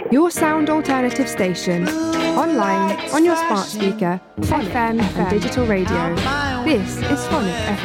Your sound alternative station. Online, on your smart speaker, FM and digital radio. This is Phonic FM.